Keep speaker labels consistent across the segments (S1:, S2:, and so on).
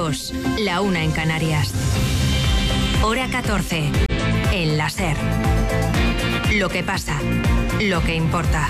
S1: 2, la 1 en Canarias. Hora 14, en la SER. Lo que pasa, lo que importa.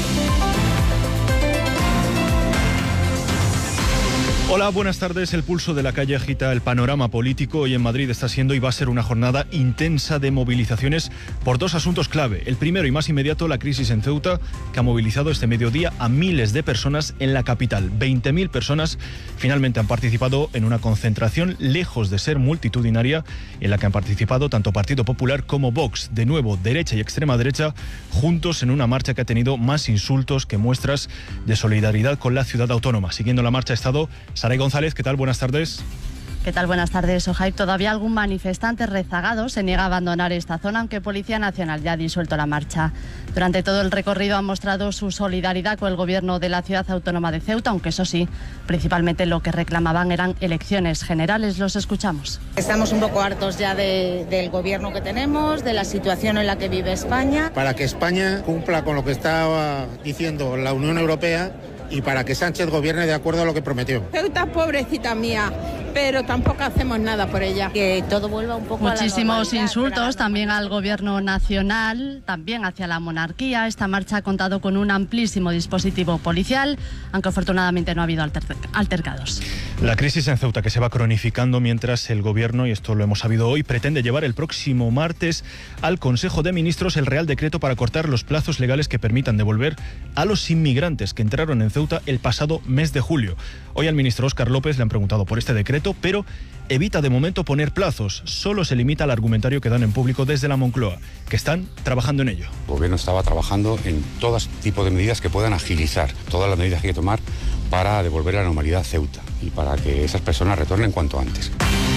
S2: Hola, buenas tardes. El pulso de la calle agita el panorama político. Hoy en Madrid está siendo y va a ser una jornada intensa de movilizaciones por dos asuntos clave. El primero y más inmediato, la crisis en Ceuta, que ha movilizado este mediodía a miles de personas en la capital. 20.000 personas finalmente han participado en una concentración lejos de ser multitudinaria, en la que han participado tanto Partido Popular como Vox. De nuevo, derecha y extrema derecha, juntos en una marcha que ha tenido más insultos que muestras de solidaridad con la ciudad autónoma. Siguiendo la marcha ha estado Saray González. ¿Qué tal? Buenas tardes.
S3: ¿Qué tal? Buenas tardes, Ojaib. Todavía algún manifestante rezagado se niega a abandonar esta zona, aunque Policía Nacional ya ha disuelto la marcha. Durante todo el recorrido han mostrado su solidaridad con el gobierno de la ciudad autónoma de Ceuta, aunque eso sí, principalmente lo que reclamaban eran elecciones generales. Los escuchamos.
S4: Estamos un poco hartos ya del gobierno que tenemos, de la situación en la que vive España.
S5: Para que España cumpla con lo que estaba diciendo la Unión Europea y para que Sánchez gobierne de acuerdo a lo que prometió.
S4: Ceuta, pobrecita mía, pero tampoco hacemos nada por ella. Que todo vuelva un poco
S3: Muchísimos
S4: a la
S3: insultos también al gobierno nacional, también hacia la monarquía. Esta marcha ha contado con un amplísimo dispositivo policial, aunque afortunadamente no ha habido altercados.
S2: La crisis en Ceuta, que se va cronificando mientras el gobierno, y esto lo hemos sabido hoy, pretende llevar el próximo martes al Consejo de Ministros el Real Decreto para cortar los plazos legales que permitan devolver a los inmigrantes que entraron en Ceuta el pasado mes de julio. Hoy al ministro Óscar López le han preguntado por este decreto, pero evita de momento poner plazos. Solo se limita al argumentario que dan en público desde la Moncloa, que están trabajando en ello.
S6: El gobierno estaba trabajando en todo tipo de medidas que puedan agilizar todas las medidas que hay que tomar para devolver la normalidad a Ceuta y para que esas personas retornen cuanto antes.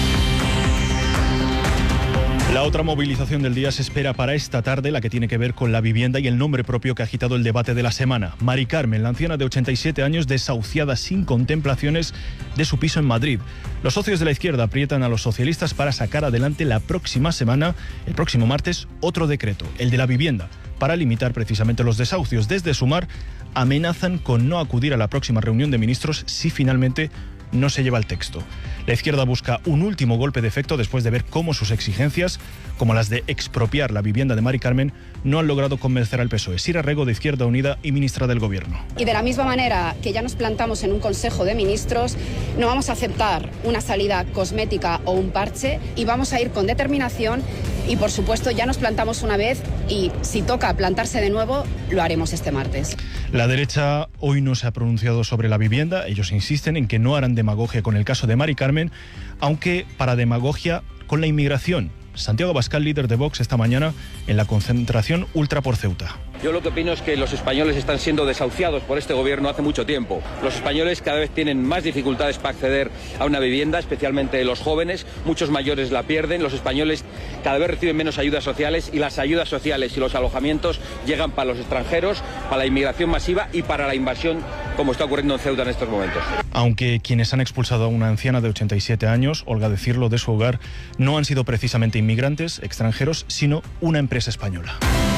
S2: La otra movilización del día se espera para esta tarde, la que tiene que ver con la vivienda y el nombre propio que ha agitado el debate de la semana. Mari Carmen, la anciana de 87 años, desahuciada sin contemplaciones de su piso en Madrid. Los socios de la izquierda aprietan a los socialistas para sacar adelante la próxima semana, el próximo martes, otro decreto, el de la vivienda, para limitar precisamente los desahucios. Desde Sumar amenazan con no acudir a la próxima reunión de ministros si finalmente no se lleva el texto. La izquierda busca un último golpe de efecto después de ver cómo sus exigencias, como las de expropiar la vivienda de Mari Carmen, no han logrado convencer al PSOE. Sira Rego, de Izquierda Unida y ministra del Gobierno.
S7: Y de la misma manera que ya nos plantamos en un Consejo de Ministros, no vamos a aceptar una salida cosmética o un parche y vamos a ir con determinación y, por supuesto, ya nos plantamos una vez y si toca plantarse de nuevo, lo haremos este martes.
S2: La derecha hoy no se ha pronunciado sobre la vivienda. Ellos insisten en que no harán demagogia con el caso de Mari Carmen, aunque para demagogia con la inmigración. Santiago Abascal, líder de Vox, esta mañana en la concentración Ultra por Ceuta.
S8: Yo lo que opino es que los españoles están siendo desahuciados por este gobierno hace mucho tiempo. Los españoles cada vez tienen más dificultades para acceder a una vivienda, especialmente los jóvenes. Muchos mayores la pierden. Los españoles cada vez reciben menos ayudas sociales y las ayudas sociales y los alojamientos llegan para los extranjeros, para la inmigración masiva y para la invasión, como está ocurriendo en Ceuta en estos momentos.
S2: Aunque quienes han expulsado a una anciana de 87 años, Olga de Cirlo, de su hogar, no han sido precisamente inmigrantes extranjeros, sino una empresa española.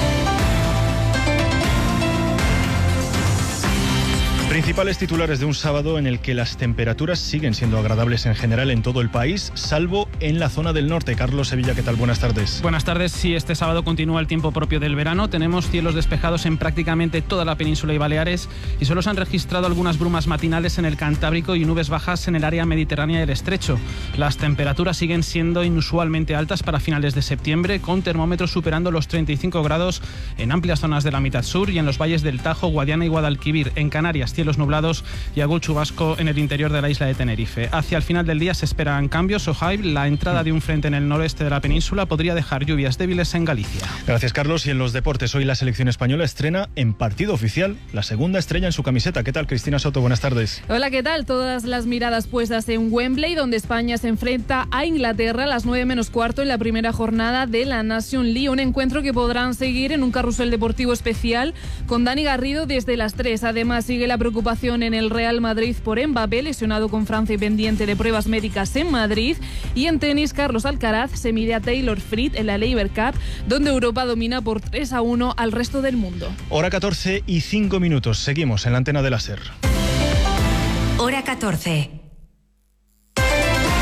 S2: Principales titulares de un sábado en el que las temperaturas siguen siendo agradables en general en todo el país, salvo en la zona del norte. Carlos Sevilla, ¿qué tal? Buenas tardes.
S9: Buenas tardes. Sí, este sábado continúa el tiempo propio del verano. Tenemos cielos despejados en prácticamente toda la península y Baleares y solo se han registrado algunas brumas matinales en el Cantábrico y nubes bajas en el área mediterránea del Estrecho. Las temperaturas siguen siendo inusualmente altas para finales de septiembre, con termómetros superando los 35 grados en amplias zonas de la mitad sur y en los valles del Tajo, Guadiana y Guadalquivir. En Canarias, cielos nublados y algún chubasco en el interior de la isla de Tenerife. Hacia el final del día se esperan cambios. Ojaib, la entrada de un frente en el noroeste de la península podría dejar lluvias débiles en Galicia.
S2: Gracias, Carlos. Y en los deportes, hoy la selección española estrena en partido oficial la segunda estrella en su camiseta. ¿Qué tal, Cristina Soto? Buenas tardes.
S10: Hola, ¿qué tal? Todas las miradas puestas en Wembley, donde España se enfrenta a Inglaterra a las 9 menos cuarto en la primera jornada de la Nation League. Un encuentro que podrán seguir en un carrusel deportivo especial con Dani Garrido desde las 3. Además, sigue la preocupación en el Real Madrid por Mbappé, lesionado con Francia y pendiente de pruebas médicas en Madrid. Y en tenis, Carlos Alcaraz se mide a Taylor Fritz en la Laver Cup, donde Europa domina por 3-1 al resto del mundo.
S2: Hora 14 y 5 minutos. Seguimos en la antena de la SER.
S1: Hora 14.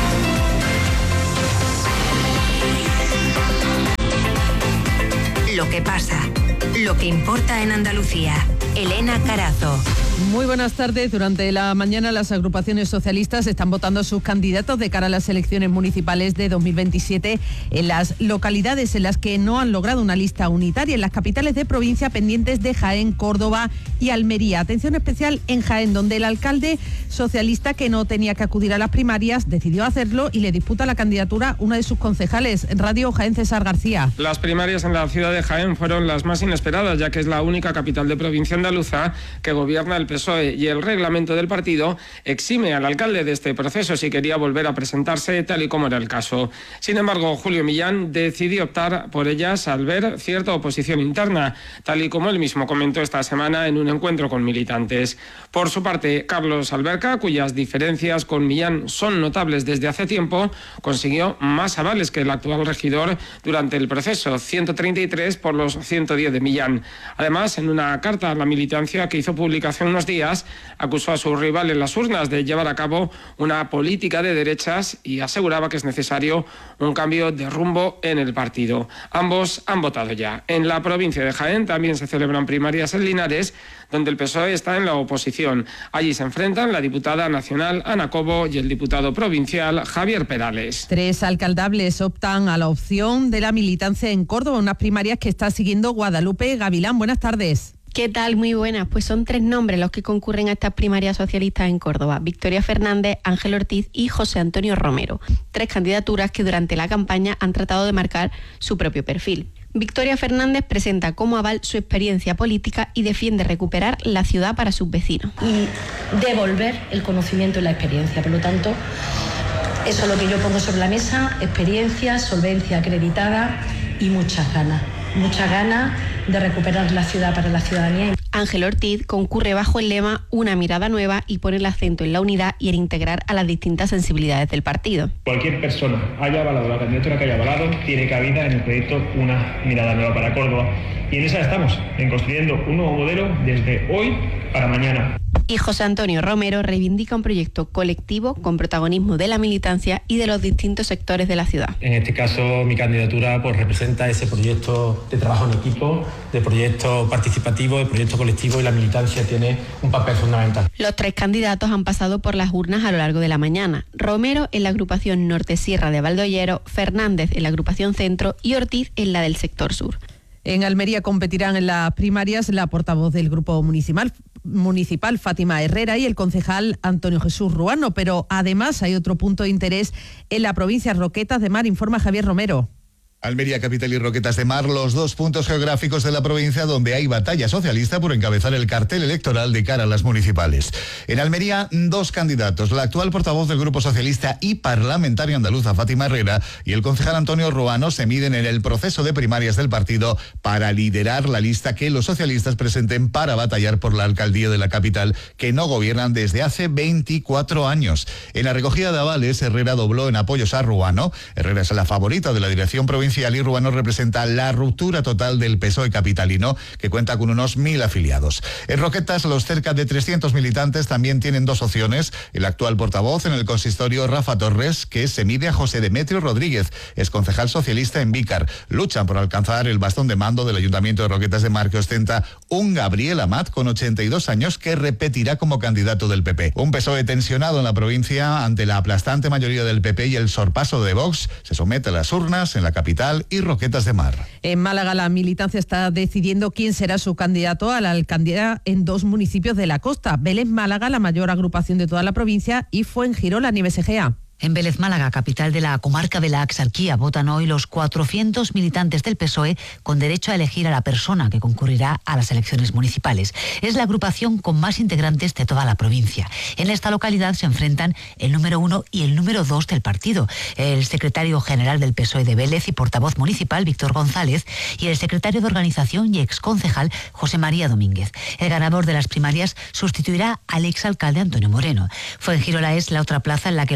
S1: Lo que pasa, lo que importa en Andalucía. Elena Carazo.
S11: Muy buenas tardes. Durante la mañana las agrupaciones socialistas están votando sus candidatos de cara a las elecciones municipales de 2027 en las localidades en las que no han logrado una lista unitaria, en las capitales de provincia pendientes de Jaén, Córdoba y Almería. Atención especial en Jaén, donde el alcalde socialista, que no tenía que acudir a las primarias, decidió hacerlo y le disputa la candidatura una de sus concejales. En Radio Jaén, César García.
S12: Las primarias en la ciudad de Jaén fueron las más inesperadas, ya que es la única capital de provincia andaluza que gobierna el PSOE, y el reglamento del partido exime al alcalde de este proceso si quería volver a presentarse, tal y como era el caso. Sin embargo, Julio Millán decidió optar por ellas al ver cierta oposición interna, tal y como él mismo comentó esta semana en un encuentro con militantes. Por su parte, Carlos Alberca, cuyas diferencias con Millán son notables desde hace tiempo, consiguió más avales que el actual regidor durante el proceso, 133 por los 110 de Millán. Además, en una carta a la militancia que hizo pública hace unos días, acusó a su rival en las urnas de llevar a cabo una política de derechas y aseguraba que es necesario un cambio de rumbo en el partido. Ambos han votado ya. En la provincia de Jaén también se celebran primarias en Linares, donde el PSOE está en la oposición. Allí se enfrentan la diputada nacional Ana Cobo y el diputado provincial Javier Perales.
S11: 3 alcaldables optan a la opción de la militancia en Córdoba, unas primarias que está siguiendo Guadalupe Gavilán. Buenas tardes.
S13: ¿Qué tal? Muy buenas. Pues son 3 nombres los que concurren a estas primarias socialistas en Córdoba: Victoria Fernández, Ángel Ortiz y José Antonio Romero. 3 candidaturas que durante la campaña han tratado de marcar su propio perfil. Victoria Fernández presenta como aval su experiencia política y defiende recuperar la ciudad para sus vecinos.
S14: Y devolver el conocimiento y la experiencia. Por lo tanto, eso es lo que yo pongo sobre la mesa: experiencia, solvencia acreditada y muchas ganas. Muchas ganas de recuperar la ciudad para la ciudadanía.
S13: Ángel Ortiz concurre bajo el lema Una mirada nueva y pone el acento en la unidad y en integrar a las distintas sensibilidades del partido.
S15: Cualquier persona haya avalado la candidatura que haya avalado tiene cabida en el proyecto Una mirada nueva para Córdoba. Y en esa estamos, en construyendo un nuevo modelo desde hoy para mañana.
S13: Y José Antonio Romero reivindica un proyecto colectivo con protagonismo de la militancia y de los distintos sectores de la ciudad.
S15: En este caso, mi candidatura representa ese proyecto de trabajo en equipo, de proyecto participativo, de proyecto colectivo, y la militancia tiene un papel fundamental.
S13: Los 3 candidatos han pasado por las urnas a lo largo de la mañana. Romero en la agrupación Norte Sierra de Valdollero, Fernández en la agrupación Centro y Ortiz en la del sector sur.
S11: En Almería competirán en las primarias la portavoz del grupo municipal Fátima Herrera y el concejal Antonio Jesús Ruano, pero además hay otro punto de interés en la provincia. Roquetas de Mar, informa Javier Romero.
S16: Almería Capital y Roquetas de Mar, los 2 puntos geográficos de la provincia donde hay batalla socialista por encabezar el cartel electoral de cara a las municipales. En Almería, 2 candidatos: la actual portavoz del Grupo Socialista y parlamentaria andaluza Fátima Herrera y el concejal Antonio Ruano se miden en el proceso de primarias del partido para liderar la lista que los socialistas presenten para batallar por la alcaldía de la capital, que no gobiernan desde hace 24 años. En la recogida de avales, Herrera dobló en apoyos a Ruano. Herrera es la favorita de la dirección provincial y Ruano representa la ruptura total del PSOE capitalino, que cuenta con unos 1.000 afiliados. En Roquetas, los cerca de 300 militantes también tienen 2 opciones. El actual portavoz en el consistorio, Rafa Torres, que se mide a José Demetrio Rodríguez, es concejal socialista en Vícar. Luchan por alcanzar el bastón de mando del Ayuntamiento de Roquetas de Mar, que ostenta un Gabriel Amat con 82 años que repetirá como candidato del PP. Un PSOE tensionado en la provincia ante la aplastante mayoría del PP y el sorpaso de Vox se somete a las urnas en la capital y Roquetas de Mar.
S11: En Málaga, la militancia está decidiendo quién será su candidato a la alcaldía en 2 municipios de la costa: Vélez Málaga, la mayor agrupación de toda la provincia, y Fuengirola, Nieves Egea.
S17: En Vélez Málaga, capital de la comarca de la Axarquía, votan hoy los 400 militantes del PSOE con derecho a elegir a la persona que concurrirá a las elecciones municipales. Es la agrupación con más integrantes de toda la provincia. En esta localidad se enfrentan el número 1 y el número 2 del partido, el secretario general del PSOE de Vélez y portavoz municipal, Víctor González, y el secretario de organización y exconcejal, José María Domínguez. El ganador de las primarias sustituirá al exalcalde Antonio Moreno. Fuengirola es la otra plaza en la que los socialistas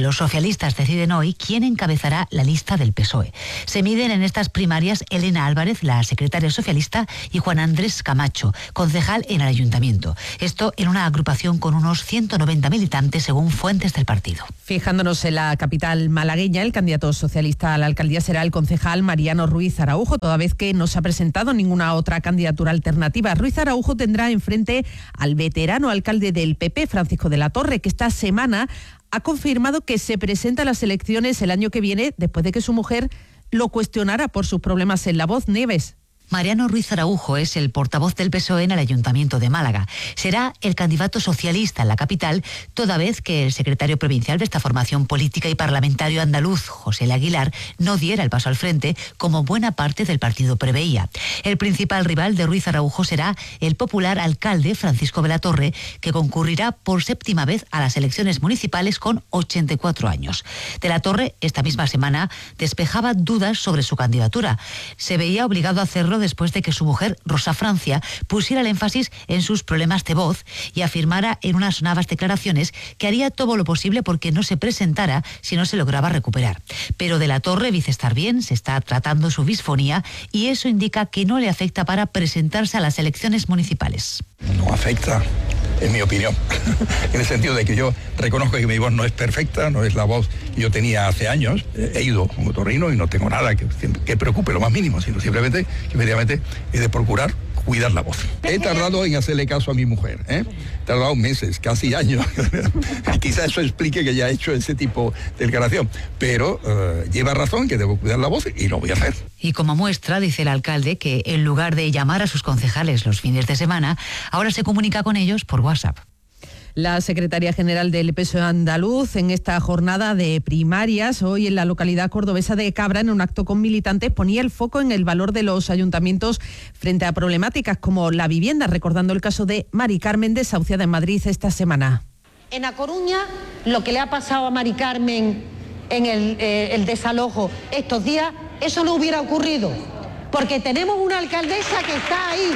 S17: socialistas deciden hoy quién encabezará la lista del PSOE. Se miden en estas primarias Elena Álvarez, la secretaria socialista, y Juan Andrés Camacho, concejal en el ayuntamiento. Esto en una agrupación con unos 190 militantes, según fuentes del partido.
S11: Fijándonos en la capital malagueña, el candidato socialista a la alcaldía será el concejal Mariano Ruiz Araujo, toda vez que no se ha presentado ninguna otra candidatura alternativa. Ruiz Araujo tendrá enfrente al veterano alcalde del PP, Francisco de la Torre, que esta semana ha confirmado que se presenta a las elecciones el año que viene, después de que su mujer lo cuestionara por sus problemas en la voz. Nieves.
S17: Mariano Ruiz Araujo es el portavoz del PSOE en el Ayuntamiento de Málaga. Será el candidato socialista en la capital, toda vez que el secretario provincial de esta formación política y parlamentario andaluz, José L. Aguilar, no diera el paso al frente, como buena parte del partido preveía. El principal rival de Ruiz Araujo será el popular alcalde Francisco de la Torre, que concurrirá por 7ª vez a las elecciones municipales con 84 años. De la Torre, esta misma semana, despejaba dudas sobre su candidatura. Se veía obligado a hacerlo después de que su mujer, Rosa Francia, pusiera el énfasis en sus problemas de voz y afirmara en unas sonadas declaraciones que haría todo lo posible porque no se presentara si no se lograba recuperar. Pero de la Torre dice estar bien, se está tratando su disfonía y eso indica que no le afecta para presentarse a las elecciones municipales.
S18: No afecta, en mi opinión, en el sentido de que yo reconozco que mi voz no es perfecta, no es la voz que yo tenía hace años. He ido como otorrino y no tengo nada que preocupe lo más mínimo, sino simplemente que medianamente he de procurar cuidar la voz. He tardado en hacerle caso a mi mujer, He tardado meses, casi años. Quizá eso explique que ya he hecho ese tipo de declaración, pero lleva razón que debo cuidar la voz y lo voy a hacer.
S17: Y como muestra, dice el alcalde que en lugar de llamar a sus concejales los fines de semana, ahora se comunica con ellos por WhatsApp.
S11: La secretaria general del PSOE andaluz en esta jornada de primarias, hoy en la localidad cordobesa de Cabra, en un acto con militantes, ponía el foco en el valor de los ayuntamientos frente a problemáticas como la vivienda, recordando el caso de Mari Carmen, desahuciada en Madrid esta semana.
S19: En A Coruña, lo que le ha pasado a Mari Carmen en el desalojo estos días, eso no hubiera ocurrido, porque tenemos una alcaldesa que está ahí.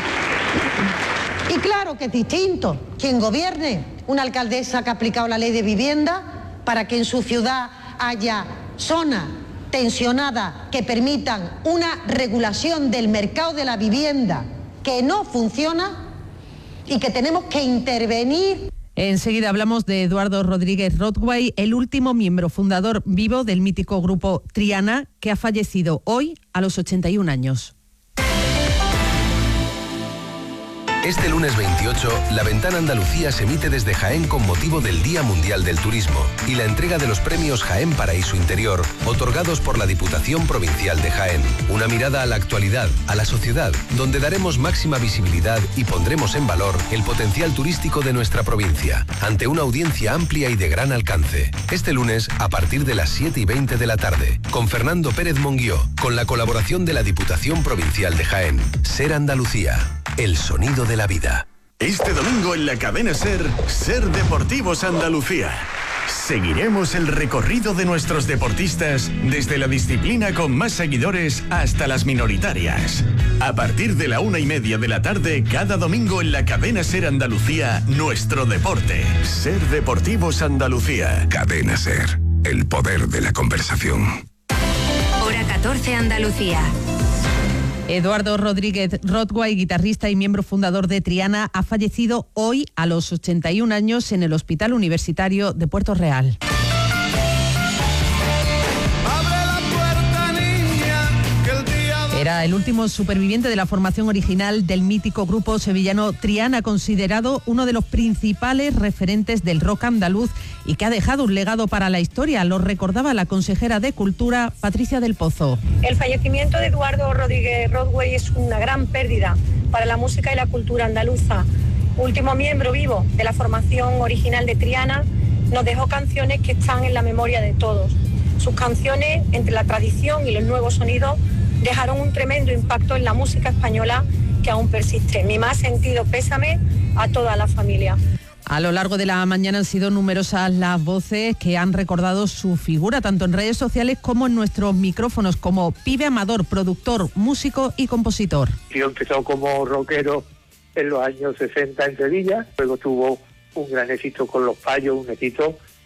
S19: Y claro que es distinto quien gobierne, una alcaldesa que ha aplicado la ley de vivienda para que en su ciudad haya zonas tensionadas que permitan una regulación del mercado de la vivienda que no funciona y que tenemos que intervenir.
S11: Enseguida hablamos de Eduardo Rodríguez Rodway, el último miembro fundador vivo del mítico grupo Triana, que ha fallecido hoy a los 81 años.
S20: Este lunes 28, La Ventana Andalucía se emite desde Jaén con motivo del Día Mundial del Turismo y la entrega de los premios Jaén Paraíso Interior, otorgados por la Diputación Provincial de Jaén. Una mirada a la actualidad, a la sociedad, donde daremos máxima visibilidad y pondremos en valor el potencial turístico de nuestra provincia, ante una audiencia amplia y de gran alcance. Este lunes, a partir de las 7:20 de la tarde, con Fernando Pérez Monguió, con la colaboración de la Diputación Provincial de Jaén. Ser Andalucía. El sonido de la vida.
S21: Este domingo en la cadena SER, SER Deportivos Andalucía. Seguiremos el recorrido de nuestros deportistas desde la disciplina con más seguidores hasta las minoritarias. A partir de la 1:30 de la tarde, cada domingo en la cadena SER Andalucía, nuestro deporte. SER Deportivos Andalucía.
S20: Cadena SER, el poder de la conversación.
S1: Hora 14 Andalucía.
S11: Eduardo Rodríguez Rodway, guitarrista y miembro fundador de Triana, ha fallecido hoy a los 81 años en el Hospital Universitario de Puerto Real. Era el último superviviente de la formación original del mítico grupo sevillano Triana, considerado uno de los principales referentes del rock andaluz y que ha dejado un legado para la historia. Lo recordaba la consejera de Cultura, Patricia del Pozo.
S22: El fallecimiento de Eduardo Rodríguez Rodway es una gran pérdida para la música y la cultura andaluza. Último miembro vivo de la formación original de Triana, nos dejó canciones que están en la memoria de todos. Sus canciones, entre la tradición y los nuevos sonidos, dejaron un tremendo impacto en la música española que aún persiste. Mi más sentido pésame a toda la familia.
S11: A lo largo de la mañana han sido numerosas las voces que han recordado su figura, tanto en redes sociales como en nuestros micrófonos, como Pibe Amador, productor, músico y compositor.
S23: Yo empezó como rockero en los años 60 en Sevilla, luego tuvo un gran éxito con Los Payos, un éxito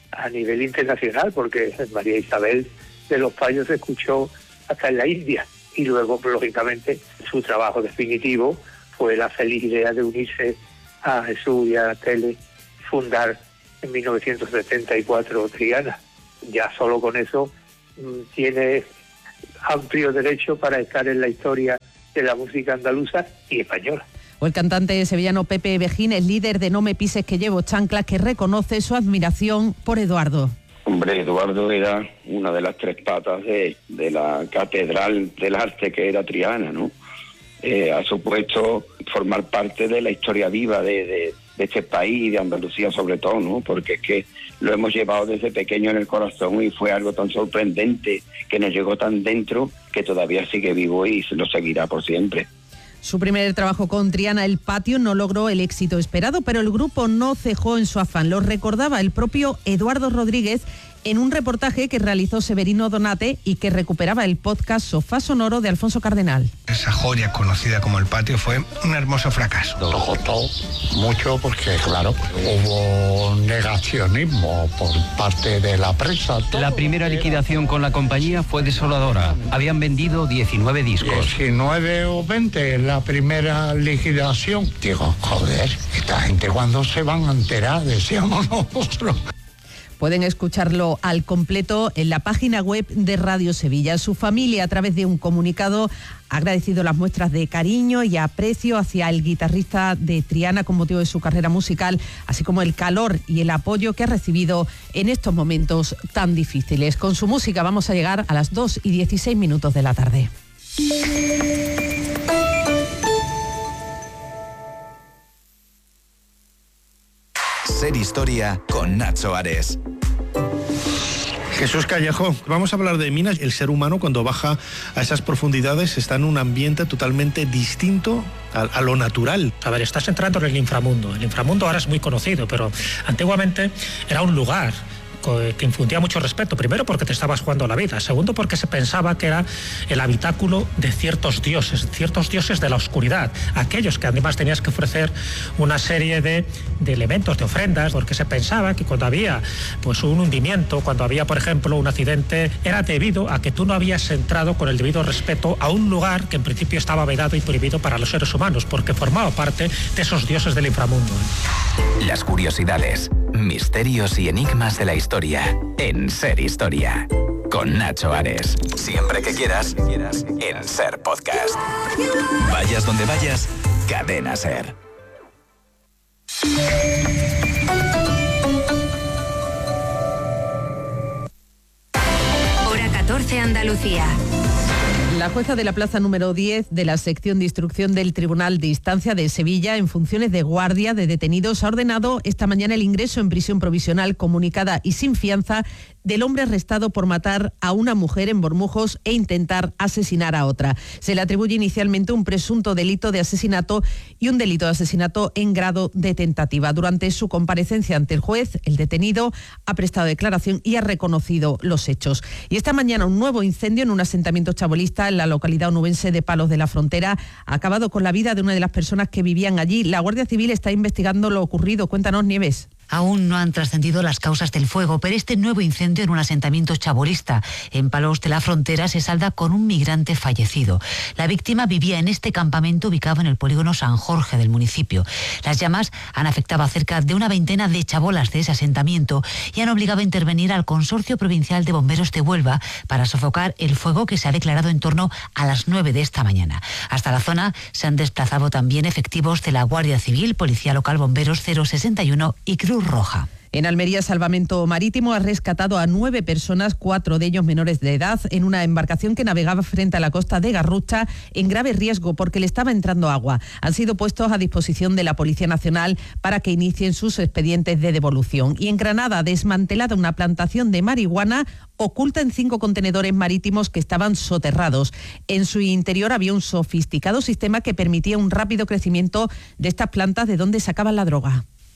S23: a nivel internacional, porque María Isabel de los Payos se escuchó hasta en la India. Y luego, lógicamente, su trabajo definitivo fue la feliz idea de unirse a Jesús y a la tele, fundar en 1974 Triana. Ya solo con eso tiene amplio derecho para estar en la historia de la música andaluza y española.
S11: O el cantante sevillano Pepe Bejín, el líder de No me pises que llevo chanclas, que reconoce su admiración por Eduardo.
S3: Hombre, Eduardo era una de las tres patas de la catedral del arte que era Triana, ¿no? Ha supuesto formar parte de la historia viva de este país y de Andalucía sobre todo, ¿no? Porque es que lo hemos llevado desde pequeño en el corazón y fue algo tan sorprendente que nos llegó tan dentro que todavía sigue vivo y se lo seguirá por siempre.
S11: Su primer trabajo con Triana, El Patio, no logró el éxito esperado, pero el grupo no cejó en su afán. Lo recordaba el propio Eduardo Rodríguez en un reportaje que realizó Severino Donate y que recuperaba el podcast Sofá Sonoro de Alfonso Cardenal.
S4: Esa joya conocida como El Patio fue un hermoso fracaso.
S5: Nos costó mucho porque, claro, hubo negacionismo por parte de la prensa.
S24: La primera liquidación con la compañía fue desoladora. Habían vendido 19 discos.
S5: 19 o 20 la primera liquidación. Digo, joder, esta gente cuando se van a enterar, decíamos nosotros.
S11: Pueden escucharlo al completo en la página web de Radio Sevilla. Su familia, a través de un comunicado, ha agradecido las muestras de cariño y aprecio hacia el guitarrista de Triana con motivo de su carrera musical, así como el calor y el apoyo que ha recibido en estos momentos tan difíciles. Con su música vamos a llegar a las 2:16 de la tarde.
S25: Ser Historia con Nacho Ares.
S26: Jesús Callejo, vamos a hablar de minas. El ser humano, cuando baja a esas profundidades, está en un ambiente totalmente distinto a lo natural.
S27: A ver, estás entrando en el inframundo. El inframundo ahora es muy conocido, pero antiguamente era un lugar que infundía mucho respeto. Primero porque te estabas jugando la vida. Segundo porque se pensaba que era el habitáculo de ciertos dioses de la oscuridad. Aquellos que además tenías que ofrecer una serie de elementos, de ofrendas, porque se pensaba que cuando había pues un hundimiento, cuando había por ejemplo un accidente, era debido a que tú no habías entrado con el debido respeto a un lugar que en principio estaba vedado y prohibido para los seres humanos, porque formaba parte de esos dioses del inframundo.
S25: Las curiosidades, misterios y enigmas de la historia en Ser Historia con Nacho Ares. Siempre que quieras en Ser Podcast. Vayas donde vayas, Cadena Ser.
S1: Hora 14 Andalucía.
S11: La jueza de la plaza número 10 de la sección de instrucción del Tribunal de Instancia de Sevilla, en funciones de guardia de detenidos, ha ordenado esta mañana el ingreso en prisión provisional comunicada y sin fianza del hombre arrestado por matar a una mujer en Bormujos e intentar asesinar a otra. Se le atribuye inicialmente un presunto delito de asesinato y un delito de asesinato en grado de tentativa. Durante su comparecencia ante el juez, el detenido ha prestado declaración y ha reconocido los hechos. Y esta mañana un nuevo incendio en un asentamiento chabolista en la localidad onubense de Palos de la Frontera ha acabado con la vida de una de las personas que vivían allí. La Guardia Civil está investigando lo ocurrido. Cuéntanos, Nieves.
S17: Aún no han trascendido las causas del fuego, pero este nuevo incendio en un asentamiento chabolista en Palos de la Frontera se salda con un migrante fallecido. La víctima vivía en este campamento ubicado en el polígono San Jorge del municipio. Las llamas han afectado a cerca de una veintena de chabolas de ese asentamiento y han obligado a intervenir al Consorcio Provincial de Bomberos de Huelva para sofocar el fuego que se ha declarado en torno a las 9 de esta mañana. Hasta la zona se han desplazado también efectivos de la Guardia Civil, Policía Local, Bomberos 061 y Cruz Roja.
S11: En Almería, Salvamento Marítimo ha rescatado a 9 personas, 4 de ellos menores de edad, en una embarcación que navegaba frente a la costa de Garrucha en grave riesgo porque le estaba entrando agua. Han sido puestos a disposición de la Policía Nacional para que inicien sus expedientes de devolución. Y en Granada, desmantelada una plantación de marihuana oculta en 5 contenedores marítimos que estaban soterrados. En su interior había un sofisticado sistema que permitía un rápido crecimiento de estas plantas de donde sacaban la droga.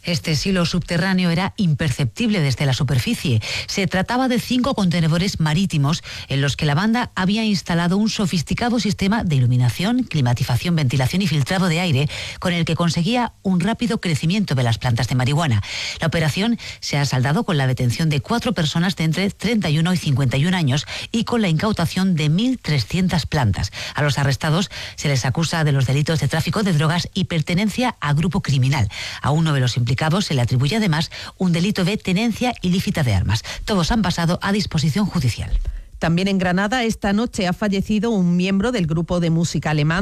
S17: Este silo subterráneo era imperceptible desde la superficie. Se trataba de 5 contenedores marítimos en los que la banda había instalado un sofisticado sistema de iluminación, climatización, ventilación y filtrado de aire con el que conseguía un rápido crecimiento de las plantas de marihuana. La operación se ha saldado con la detención de 4 personas de entre 31 y 51 años y con la incautación de 1.300 plantas. A los arrestados se les acusa de los delitos de tráfico de drogas y pertenencia a grupo criminal. A uno de los implicados se le atribuye además un delito de tenencia ilícita de armas. Todos han pasado a disposición judicial.
S11: También en Granada esta noche ha fallecido un miembro del grupo de música alemán